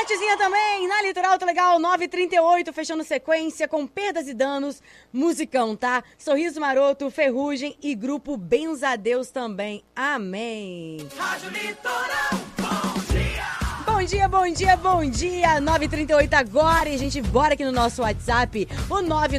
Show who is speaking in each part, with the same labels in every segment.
Speaker 1: Natizinha também, na Litoral, tá legal, 9h38, fechando sequência com Perdas e Danos, musicão, tá? Sorriso Maroto, Ferrugem e grupo Benzadeus também, amém.
Speaker 2: Rádio Litoral, bom dia!
Speaker 1: Bom dia, bom dia, bom dia, 9h38 agora e a gente bora aqui no nosso WhatsApp, o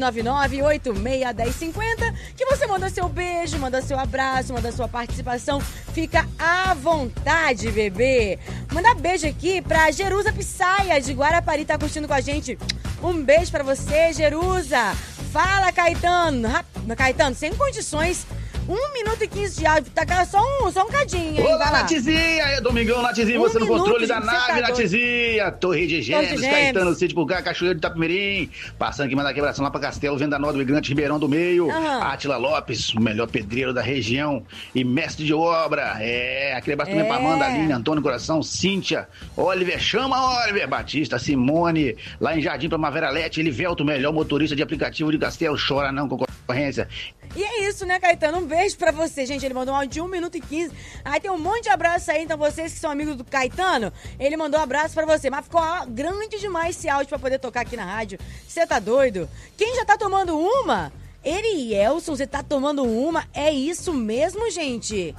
Speaker 1: 999-861050, que você manda seu beijo, manda seu abraço, manda sua participação, fica à vontade, bebê. Manda beijo aqui pra Jerusa Pissaia, de Guarapari, tá curtindo com a gente. Um beijo pra você, Jerusa. Fala, Caetano. Caetano, sem condições. 1 minuto e 15 de áudio, tá só um cadinho, hein?
Speaker 3: Olá, Natizinha! É Domingão, Natizinha, você no controle da nave, Natizinha! Torre de Gêmeos, Caetano, Sítio Pulgar, Cachoeiro de Itapemirim, passando aqui mais da quebração lá pra Castelo, Venda Nova do Imigrante, Ribeirão do Meio, Átila Lopes, o melhor pedreiro da região e mestre de obra, aquele abraço também pra Amanda, Aline, Antônio Coração, Cíntia, Oliver, chama Oliver, Batista, Simone, lá em Jardim Primavera Leste, Elivelto, melhor motorista de aplicativo de Castelo, chora não, concorrência.
Speaker 1: E é isso, né, Caetano? Um beijo pra você, gente. Ele mandou um áudio de 1 minuto e 15. Aí tem um monte de abraço aí, então vocês que são amigos do Caetano, ele mandou um abraço pra você. Mas ficou grande demais esse áudio pra poder tocar aqui na rádio. Você tá doido? Quem já tá tomando uma? Erielson, você tá tomando uma? É isso mesmo, gente?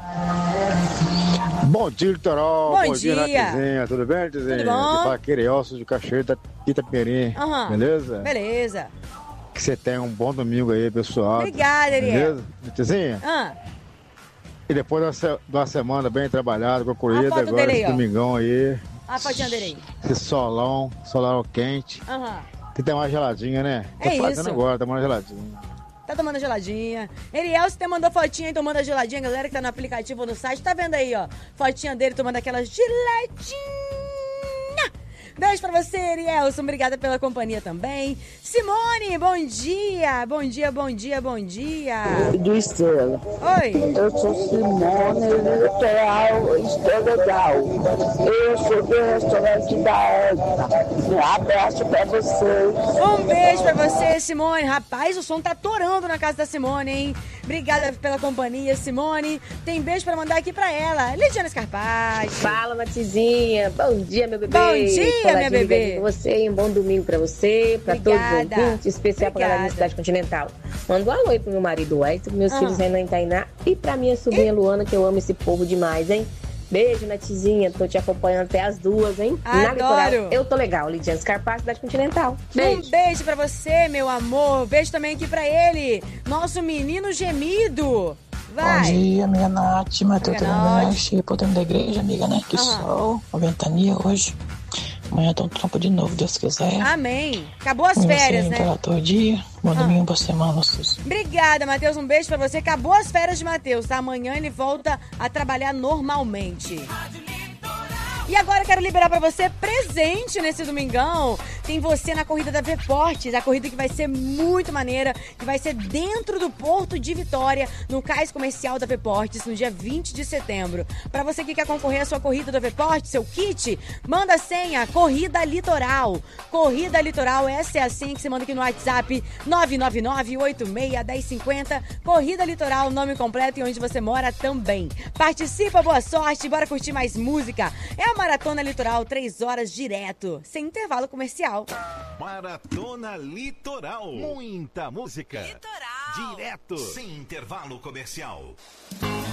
Speaker 4: Bom dia, Litoral.
Speaker 1: Bom dia.
Speaker 4: Natizinha. Tudo bem, Natizinha?
Speaker 1: Tudo bom?
Speaker 4: Aqui fala Erielson de Cachoeiro da Itapemirim. Beleza?
Speaker 1: Beleza.
Speaker 4: Que você tenha um bom domingo aí, pessoal.
Speaker 1: Obrigada, Eriel.
Speaker 4: Beleza? Natizinha? E depois de uma semana bem trabalhada, com a corrida, agora esse domingão aí.
Speaker 1: A fotinha dele aí.
Speaker 4: Esse solão quente. Que tem uma geladinha, né? Tô fazendo agora, tá uma geladinha.
Speaker 1: Tá tomando geladinha. Eriel, você mandou fotinha aí tomando a geladinha. Galera que tá no aplicativo ou no site, tá vendo aí, ó. Fotinha dele tomando aquela geladinha. Beijo pra você, Erielson. Obrigada pela companhia também. Simone, bom dia. Bom dia, bom dia, bom dia.
Speaker 5: Do Estrela.
Speaker 1: Oi.
Speaker 5: Eu sou Simone, Litoral, estou legal. Eu sou do restaurante da Anta. Um abraço pra vocês.
Speaker 1: Um beijo pra você, Simone. Rapaz, o som tá torando na casa da Simone, hein? Obrigada pela companhia, Simone. Tem beijo pra mandar aqui pra ela. Lidiana Scarpati.
Speaker 6: Fala, Natizinha. Bom dia, meu bebê.
Speaker 1: Bom dia, minha bebê.
Speaker 6: Com você, um bom domingo pra você, pra todos os ouvintes, especial pra galera da Cidade Continental. Manda um alô pro meu marido Wes, pros meus filhos Renan e Tainá e pra minha sobrinha Luana, que eu amo esse povo demais, hein? Beijo, Natizinha. Tô te acompanhando até as 2, hein?
Speaker 1: Adoro.
Speaker 6: Na Litoral, eu tô legal. Lidiana Scarpati, Cidade Continental. Beijo.
Speaker 1: Um beijo pra você, meu amor. Beijo também aqui pra ele, nosso menino gemido. Vai.
Speaker 7: Bom dia, minha Nath, Matheus Telemeste, podemos da igreja, amiga, né? Que sol, uma ventania hoje. Amanhã tem um trampo de novo, Deus quiser.
Speaker 1: Amém. Acabou as férias, né?
Speaker 7: Todo dia, bom domingo pra semana.
Speaker 1: Obrigada, Matheus. Um beijo pra você. Acabou as férias de Matheus, tá? Amanhã ele volta a trabalhar normalmente. E agora eu quero liberar pra você presente nesse domingão. Tem você na corrida da Veportes, a corrida que vai ser muito maneira, que vai ser dentro do Porto de Vitória, no cais comercial da Veportes, no dia 20 de setembro. Pra você que quer concorrer à sua corrida da Veportes, seu kit, manda a senha Corrida Litoral. Corrida Litoral, essa é a senha que você manda aqui no WhatsApp 999-861050. Corrida Litoral, nome completo e onde você mora também. Participa, boa sorte, bora curtir mais música. É a Maratona Litoral, 3 horas direto, sem intervalo comercial.
Speaker 8: Maratona Litoral. Muita música.
Speaker 2: Litoral.
Speaker 8: Direto, sem intervalo comercial.